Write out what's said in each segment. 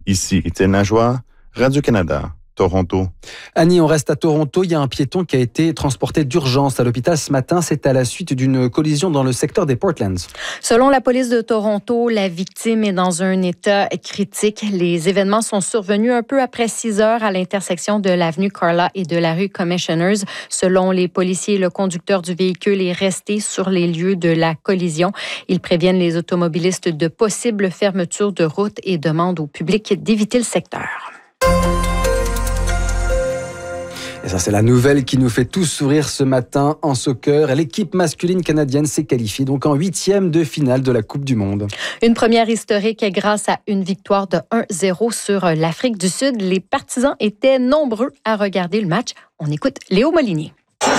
Ici Étienne Lajoie, Radio-Canada, Toronto. Annie, on reste à Toronto. Il y a un piéton qui a été transporté d'urgence à l'hôpital ce matin. C'est à la suite d'une collision dans le secteur des Portlands. Selon la police de Toronto, la victime est dans un état critique. Les événements sont survenus un peu après 6 heures à l'intersection de l'avenue Carla et de la rue Commissioners. Selon les policiers, le conducteur du véhicule est resté sur les lieux de la collision. Ils préviennent les automobilistes de possibles fermetures de route et demandent au public d'éviter le secteur. Et ça, c'est la nouvelle qui nous fait tous sourire ce matin en soccer. L'équipe masculine canadienne s'est qualifiée donc en 8e de finale de la Coupe du Monde. Une première historique grâce à une victoire de 1-0 sur l'Afrique du Sud. Les partisans étaient nombreux à regarder le match. On écoute Léo Molinier.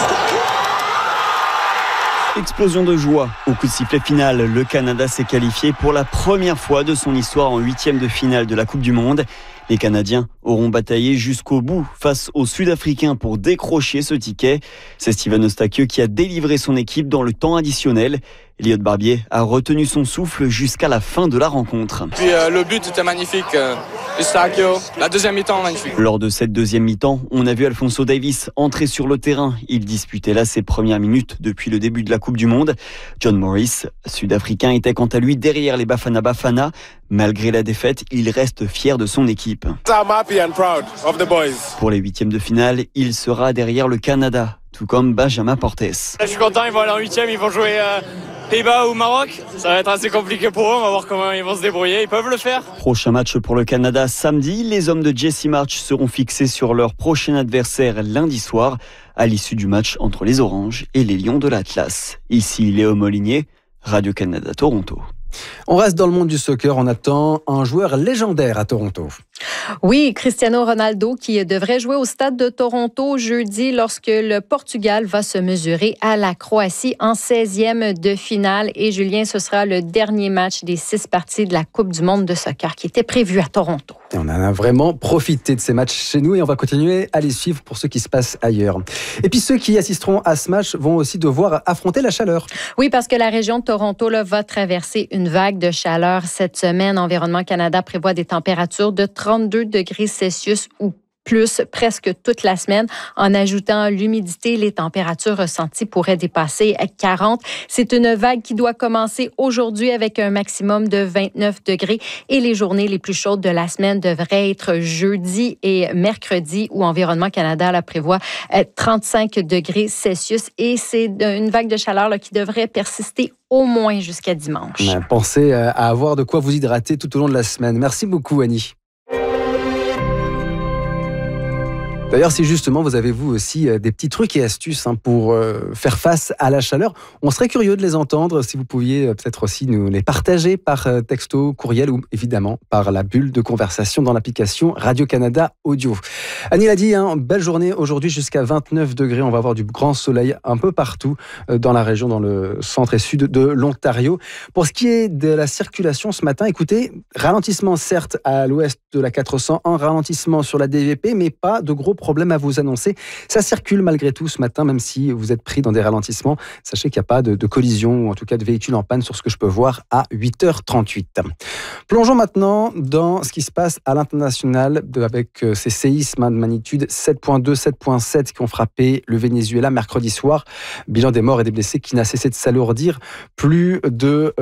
Explosion de joie. Au coup de sifflet final, le Canada s'est qualifié pour la première fois de son histoire en 8e de finale de la Coupe du Monde. Les Canadiens auront bataillé jusqu'au bout face aux Sud-Africains pour décrocher ce ticket. C'est Steven Eustachieux qui a délivré son équipe dans le temps additionnel. Elliot Barbier a retenu son souffle jusqu'à la fin de la rencontre. Puis le but était magnifique. Eustachieux, la deuxième mi-temps magnifique. Lors de cette deuxième mi-temps, on a vu Alphonso Davies entrer sur le terrain. Il disputait là ses premières minutes depuis le début de la Coupe du Monde. John Morris, sud-africain, était quant à lui derrière les Bafana Bafana. Malgré la défaite, il reste fier de son équipe. I'm happy and proud of the boys. Pour les 8e de finale, il sera derrière le Canada, tout comme Benjamin Portes. Je suis content, ils vont aller en 8e, ils vont jouer Pays-Bas ou Maroc. Ça va être assez compliqué pour eux, on va voir comment ils vont se débrouiller, ils peuvent le faire. Prochain match pour le Canada samedi, les hommes de Jesse March seront fixés sur leur prochain adversaire lundi soir, à l'issue du match entre les Oranges et les Lions de l'Atlas. Ici Léo Molinier, Radio-Canada Toronto. On reste dans le monde du soccer. On attend un joueur légendaire à Toronto. Oui, Cristiano Ronaldo qui devrait jouer au stade de Toronto jeudi lorsque le Portugal va se mesurer à la Croatie en 16e de finale. Et Julien, ce sera le dernier match des 6 parties de la Coupe du monde de soccer qui était prévu à Toronto. Et on a vraiment profité de ces matchs chez nous et on va continuer à les suivre pour ce qui se passe ailleurs. Et puis ceux qui assisteront à ce match vont aussi devoir affronter la chaleur. Oui, parce que la région de Toronto va traverser une vague de chaleur cette semaine. Environnement Canada prévoit des températures de 32 degrés Celsius ou plus presque toute la semaine. En ajoutant l'humidité, les températures ressenties pourraient dépasser 40. C'est une vague qui doit commencer aujourd'hui avec un maximum de 29 degrés et les journées les plus chaudes de la semaine devraient être jeudi et mercredi où Environnement Canada prévoit 35 degrés Celsius et c'est une vague de chaleur qui devrait persister au moins jusqu'à dimanche. Pensez à avoir de quoi vous hydrater tout au long de la semaine. Merci beaucoup, Annie. D'ailleurs, si justement vous avez vous aussi des petits trucs et astuces pour faire face à la chaleur, on serait curieux de les entendre. Si vous pouviez peut-être aussi nous les partager par texto, courriel ou évidemment par la bulle de conversation dans l'application Radio-Canada Audio. Annie l'a dit, belle journée aujourd'hui jusqu'à 29 degrés. On va avoir du grand soleil un peu partout dans la région, dans le centre et sud de l'Ontario. Pour ce qui est de la circulation ce matin, écoutez, ralentissement certes à l'ouest de la 401, ralentissement sur la DVP, mais pas de gros problème à vous annoncer. Ça circule malgré tout ce matin, même si vous êtes pris dans des ralentissements. Sachez qu'il n'y a pas de collision, ou en tout cas de véhicules en panne sur ce que je peux voir à 8h38. Plongeons maintenant dans ce qui se passe à l'international avec ces séismes de magnitude 7.2, 7.7 qui ont frappé le Venezuela mercredi soir. Bilan des morts et des blessés qui n'a cessé de s'alourdir. Plus de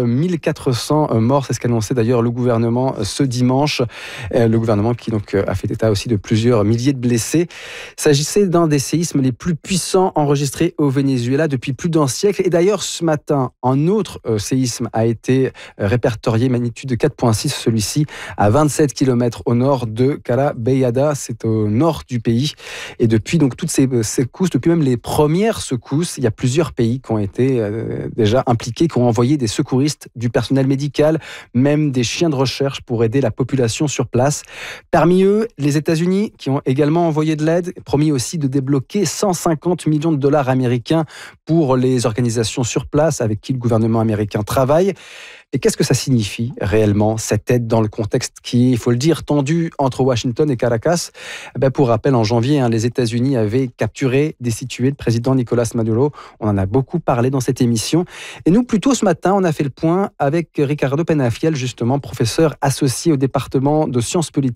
1400 morts, c'est ce qu'annonçait d'ailleurs le gouvernement ce dimanche. Le gouvernement qui donc a fait état aussi de plusieurs milliers de blessés. Il s'agissait d'un des séismes les plus puissants enregistrés au Venezuela depuis plus d'un siècle. Et d'ailleurs, ce matin, un autre séisme a été répertorié, magnitude 4.6, celui-ci à 27 km au nord de Carabellada, c'est au nord du pays. Et depuis donc toutes ces secousses, depuis même les premières secousses, il y a plusieurs pays qui ont été déjà impliqués, qui ont envoyé des secouristes, du personnel médical, même des chiens de recherche pour aider la population sur place. Parmi eux, les États-Unis qui ont également envoyé de l'aide, promis aussi de débloquer 150 millions de dollars américains pour les organisations sur place avec qui le gouvernement américain travaille. Et qu'est-ce que ça signifie réellement, cette aide dans le contexte qui est, il faut le dire, tendu entre Washington et Caracas? Pour rappel, en janvier, les États-Unis avaient capturé, destitué le président Nicolas Maduro. On en a beaucoup parlé dans cette émission. Et nous, plus tôt ce matin, on a fait le point avec Ricardo Penafiel, justement, professeur associé au département de sciences politiques